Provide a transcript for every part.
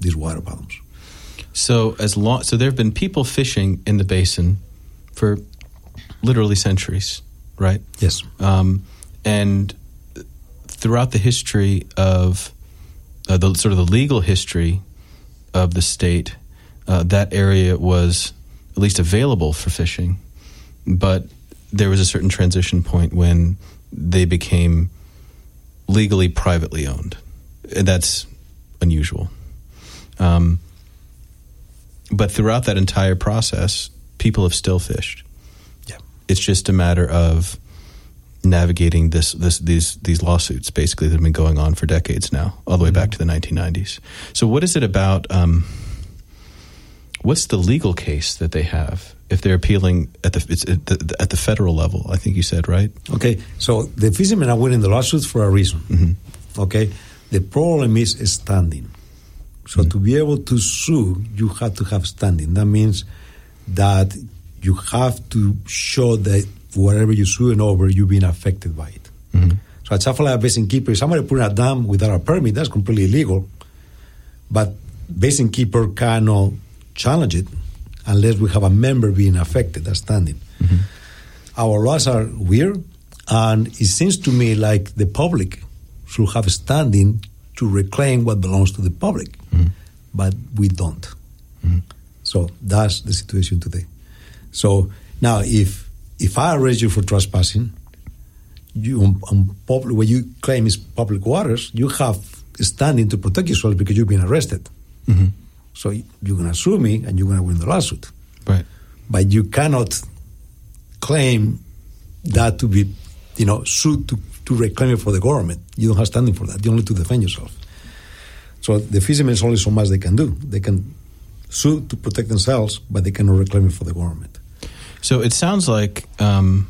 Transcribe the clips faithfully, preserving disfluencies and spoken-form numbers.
these water bottoms. So as long, so there have been people fishing in the basin for literally centuries, right? Yes. Um, and throughout the history of uh, the sort of the legal history of the state, uh, that area was at least available for fishing, but there was a certain transition point when they became legally privately owned. And that's unusual. Um, but throughout that entire process, people have still fished. Yeah. It's just a matter of navigating this, this, these, these lawsuits, basically, that have been going on for decades now, all the way mm-hmm. back to the nineteen nineties. So what is it about, um, what's the legal case that they have if they're appealing at the, it's at the, at the federal level, I think you said, right? Okay, so the fishermen are winning the lawsuits for a reason, mm-hmm. okay? The problem is standing. So mm-hmm. to be able to sue, you have to have standing. That means that you have to show that whatever you're suing over, you've been affected by it. Mm-hmm. So a Atchafalaya Basin keeper, if somebody put a dam without a permit, that's completely illegal. But basin keeper cannot challenge it unless we have a member being affected, that's standing. Mm-hmm. Our laws are weird, and it seems to me like the public should have standing to reclaim what belongs to the public, mm-hmm. but we don't. Mm-hmm. So that's the situation today. So now, if if I arrest you for trespassing, you on, on public, what you claim is public waters, you have standing to protect yourself because you've been arrested. Mm-hmm. So you're going to sue me and you're going to win the lawsuit. Right. But you cannot claim that to be, you know, sued to, to reclaim it for the government. You don't have standing for that. You only to defend yourself. So the fishermen, is only so much they can do. They can sue to protect themselves, but they cannot reclaim it for the government. So it sounds like um,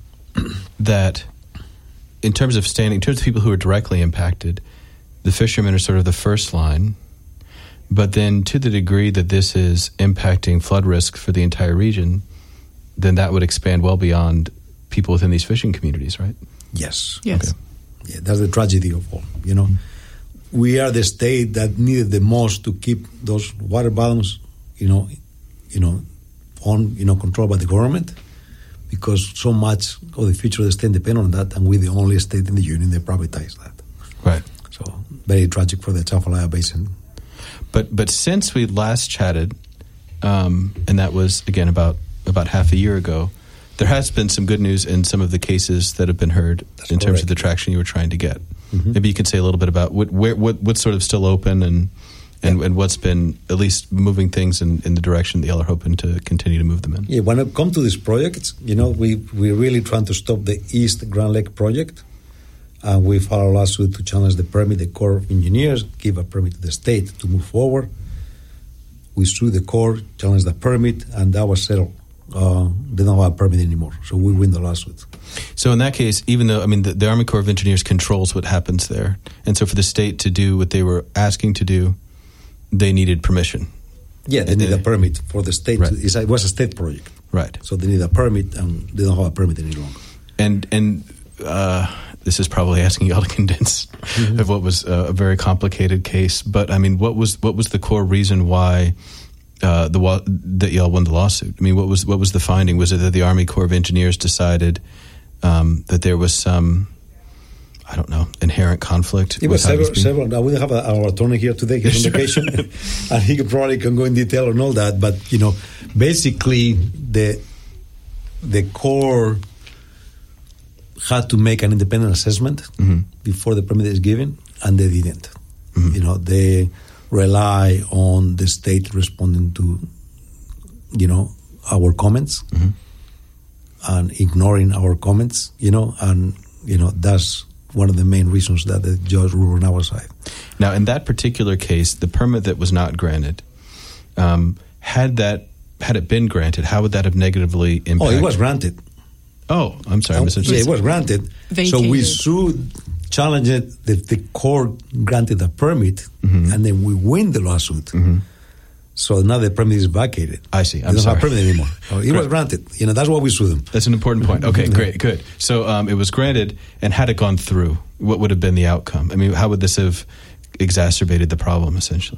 that in terms of standing, in terms of people who are directly impacted, the fishermen are sort of the first line. But then to the degree that this is impacting flood risk for the entire region, then that would expand well beyond people within these fishing communities, right? Yes. Yes. Okay. Yeah, that's the tragedy of all, you know. Mm-hmm. We are the state that needed the most to keep those water bottoms, you know, you know, on, you know, controlled by the government, because so much of the future of the state depends on that, and we're the only state in the union that privatized that. Right. So very tragic for the Atchafalaya Basin. But but since we last chatted, um, and that was, again, about, about half a year ago, there has been some good news in some of the cases that have been heard That's in correct. terms of the traction you were trying to get. Mm-hmm. Maybe you could say a little bit about what where, what what's sort of still open and and, yeah. and what's been at least moving things in, in the direction that y'all are hoping to continue to move them in. Yeah, when it comes to this project, you know, we, we're really trying to stop the East Grand Lake project. Uh, we filed a lawsuit to challenge the permit. The Corps of Engineers give a permit to the state to move forward. We sued the Corps, challenged the permit, and that was settled. Uh, they don't have a permit anymore, so we win the lawsuit. So in that case, even though, I mean, the, the Army Corps of Engineers controls what happens there, and so for the state to do what they were asking to do, they needed permission. Yeah, they and need they, a permit for the state. Right. To, it's, it was a state project. Right. So they need a permit, and they don't have a permit any longer. And, and uh, this is probably asking y'all to condense mm-hmm. of what was uh, a very complicated case, but I mean, what was what was the core reason why uh, the that y'all won the lawsuit? I mean, what was what was the finding? Was it that the Army Corps of Engineers decided um, that there was some, I don't know, inherent conflict? It was several, several. Now we have a, our attorney here today. He's on vacation, and he could probably can go in detail on all that. But you know, basically, the the Corps had to make an independent assessment mm-hmm. before the permit is given, and they didn't. Mm-hmm. You know, they rely on the state responding to, you know, our comments mm-hmm. and ignoring our comments. You know, and you know that's one of the main reasons that the judge ruled on our side. Now, in that particular case, the permit that was not granted, um, had that had it been granted, how would that have negatively impacted? Oh, it was granted. Oh, I'm sorry. I misunderstood. Yeah, it was granted. Vacated. So we sued, challenged it. The, the court granted a permit, mm-hmm. and then we win the lawsuit. Mm-hmm. So now the permit is vacated. I see. I'm they don't sorry. have a permit anymore. So it was granted. You know, that's why we sued them. That's an important point. Okay, great, good. So um, it was granted, and had it gone through, what would have been the outcome? I mean, how would this have exacerbated the problem, essentially?